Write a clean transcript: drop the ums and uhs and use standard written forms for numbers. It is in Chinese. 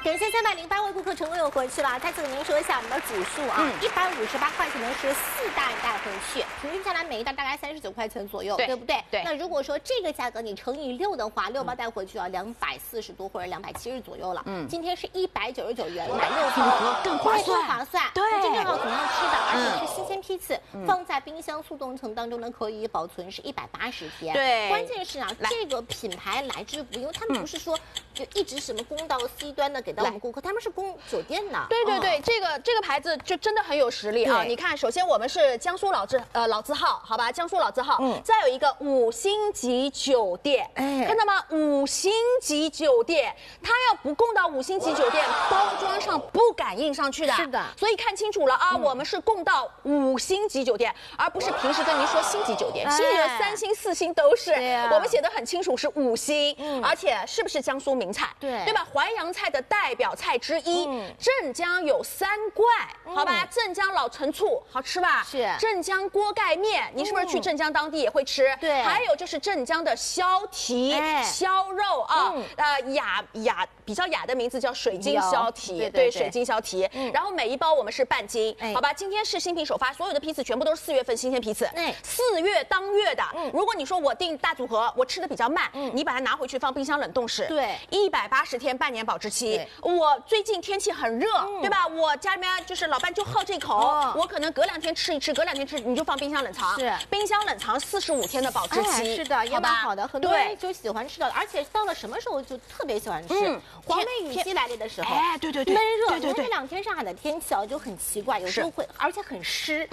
感谢308位顾客成功有回去了。再次跟您说一下我们的组数啊，158块钱呢是4袋带回去，平均下来每一袋大概39块钱左右，对不对？对。那如果说这个价格你乘以6的话，6包带回去要240多或者270左右了。今天是199元买6包，更划算。对，这正好总要吃的，而且是新鲜批次，放在冰箱速冻层当中呢，可以保存是180天。对，关键是啊，这个品牌来之不易，因为他们不是说就一直什么供到 C 端的给到我们顾客，他们是供酒店的。 对，这个牌子就真的很有实力啊！你看，首先我们是江苏老字号，好吧，江苏老字号，再有一个5星级酒店，看到吗？5星级酒店，它要不供到5星级酒店，包装上不敢印上去的。是的，所以看清楚了啊，我们是供到5星级酒店，而不是平时跟您说星级酒店，星级的3星、4星都是，我们写的很清楚是5星，而且是不是江苏名菜？对吧？淮扬菜的代表菜之一，镇江有3怪，好吧？镇江老陈醋好吃吧？是。镇江锅盖面，你是不是去镇江当地也会吃？对。还有就是镇江的肖蹄、肖肉啊，比较雅的名字叫水晶肖蹄，对，水晶肖蹄。然后每一包我们是半斤，好吧？今天是新品首发，所有的批次全部都是4月份新鲜批次，4月当月的。如果你说我订大组合，我吃的比较慢，你把它拿回去放冰箱冷冻室，对，180天半年保质期。我最近天气很热，对吧？我家里面就是老伴就好这口，我可能隔2天吃一吃，隔2天吃，你就放冰箱冷藏，是冰箱冷藏45天的保质期，是的，也蛮好的。很多人就喜欢吃的，而且到了什么时候就特别喜欢吃。黄梅雨季来临的时候，对，闷热，因为这2天上海的天气啊就很奇怪，有时候会而且很湿。